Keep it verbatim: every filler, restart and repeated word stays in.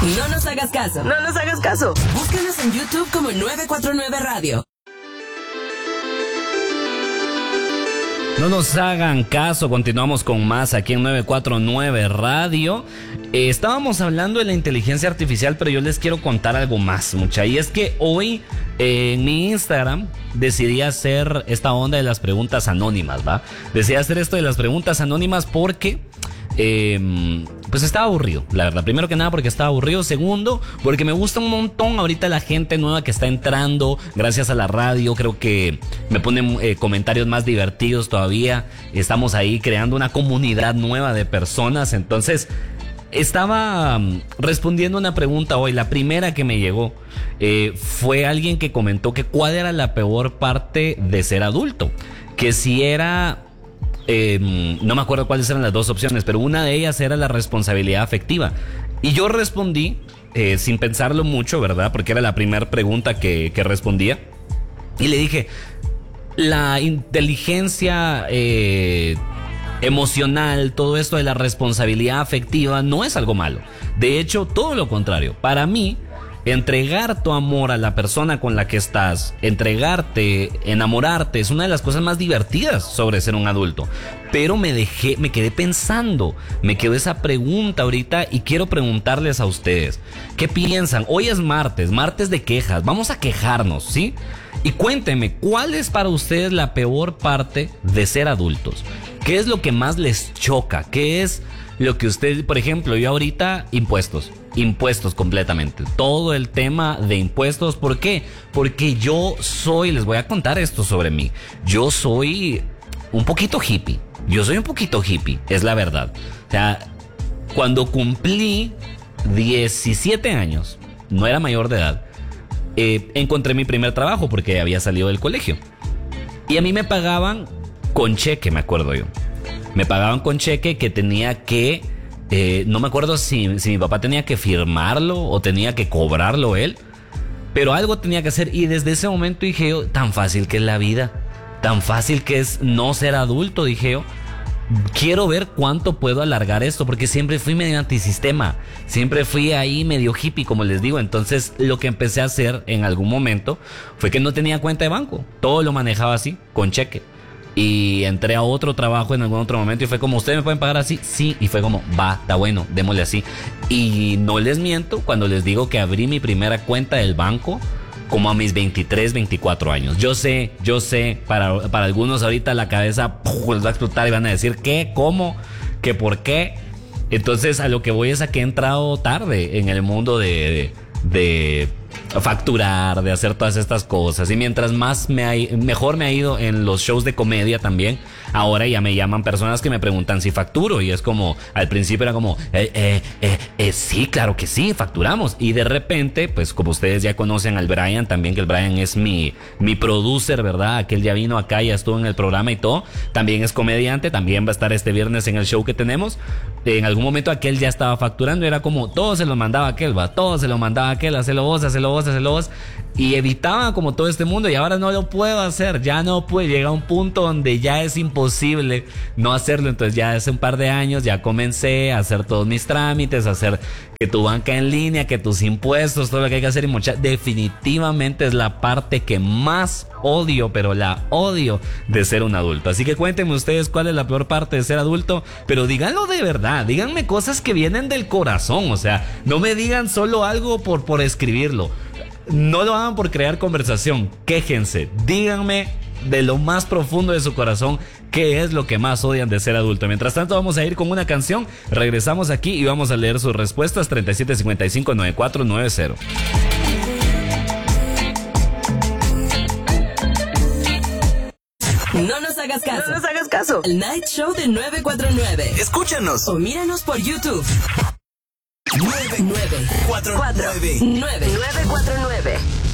No nos hagas caso. No nos hagas caso. Búscanos en YouTube como nueve cuatro nueve Radio. No nos hagan caso, continuamos con más aquí en nueve cuatro nueve Radio. Eh, estábamos hablando de la inteligencia artificial, pero yo les quiero contar algo más, mucha. Y es que hoy eh, en mi Instagram decidí hacer esta onda de las preguntas anónimas, ¿va? Decidí hacer esto de las preguntas anónimas porque... Eh, pues estaba aburrido, la verdad. Primero que nada porque estaba aburrido. Segundo, porque me gusta un montón ahorita la gente nueva que está entrando gracias a la radio. Creo que me ponen eh, comentarios más divertidos todavía. Estamos ahí creando una comunidad nueva de personas. Entonces estaba um, respondiendo una pregunta hoy. La primera que me llegó eh, fue alguien que comentó que cuál era la peor parte de ser adulto. Que si era... Eh, no me acuerdo cuáles eran las dos opciones, pero una de ellas era la responsabilidad afectiva. Y yo respondí, eh, sin pensarlo mucho, ¿verdad? Porque era la primera pregunta que, que respondía. Y le dije, la inteligencia eh, emocional, todo esto de la responsabilidad afectiva no es algo malo. De hecho, todo lo contrario. Para mí, entregar tu amor a la persona con la que estás, entregarte, enamorarte, es una de las cosas más divertidas sobre ser un adulto. Pero me dejé, me quedé pensando, me quedó esa pregunta ahorita y quiero preguntarles a ustedes, ¿qué piensan? Hoy es martes, martes de quejas, vamos a quejarnos, ¿sí? Y cuéntenme, ¿cuál es para ustedes la peor parte de ser adultos? ¿Qué es lo que más les choca? ¿Qué es lo que ustedes, por ejemplo, yo ahorita, impuestos? Impuestos completamente. Todo el tema de impuestos. ¿Por qué? Porque yo soy, les voy a contar esto sobre mí. Yo soy un poquito hippie. Yo soy un poquito hippie, es la verdad. O sea, cuando cumplí diecisiete años, no era mayor de edad, eh, encontré mi primer trabajo porque había salido del colegio. Y a mí me pagaban con cheque, me acuerdo yo. Me pagaban con cheque que tenía que... Eh, no me acuerdo si, si mi papá tenía que firmarlo o tenía que cobrarlo él, pero algo tenía que hacer. Y desde ese momento dije yo, tan fácil que es la vida, tan fácil que es no ser adulto, dije yo. Quiero ver cuánto puedo alargar esto, porque siempre fui medio antisistema, siempre fui ahí medio hippie, como les digo. Entonces lo que empecé a hacer en algún momento fue que no tenía cuenta de banco, todo lo manejaba así, con cheque. Y entré a otro trabajo en algún otro momento y fue como, ¿ustedes me pueden pagar así? Sí, y fue como, va, está bueno, démosle así. Y no les miento cuando les digo que abrí mi primera cuenta del banco como a mis veintitrés, veinticuatro años. Yo sé, yo sé, para, para algunos ahorita la cabeza ¡puf! Les va a explotar y van a decir, ¿qué? ¿Cómo? ¿Qué? ¿Por qué? Entonces a lo que voy es a que he entrado tarde en el mundo de... de, de facturar, de hacer todas estas cosas. Y mientras más me ha, mejor me ha ido en los shows de comedia también, ahora ya me llaman personas que me preguntan si facturo. Y es como, al principio era como eh, eh, eh, eh, sí, claro que sí, facturamos. Y de repente, pues como ustedes ya conocen al Brian también, que el Brian es mi, mi producer, ¿verdad? Aquel ya vino acá, ya estuvo en el programa y todo. También es comediante, también va a estar este viernes en el show que tenemos. En algún momento aquel ya estaba facturando, era como, todo se lo mandaba aquel, va, todo se lo mandaba aquel, hacelo vos, hacelo vos, hacelo vos. Y evitaba como todo este mundo, y ahora no lo puedo hacer, ya no puedo, llega a un punto donde ya es imposible no hacerlo. Entonces ya hace un par de años ya comencé a hacer todos mis trámites, a hacer que tu banca en línea, que tus impuestos, todo lo que hay que hacer. Y mucha, definitivamente es la parte que más odio, pero la odio de ser un adulto. Así que cuéntenme ustedes cuál es la peor parte de ser adulto, pero díganlo de verdad, díganme cosas que vienen del corazón. O sea, no me digan solo algo por, por escribirlo. No lo hagan por crear conversación, quéjense, díganme de lo más profundo de su corazón qué es lo que más odian de ser adulto. Mientras tanto vamos a ir con una canción, regresamos aquí y vamos a leer sus respuestas. Treinta y siete cincuenta y cinco noventa y cuatro noventa. No nos hagas caso. No nos hagas caso. El Night Show de nueve cuatro nueve. Escúchanos O míranos por YouTube. nueve cuatro nueve nueve cuatro nueve.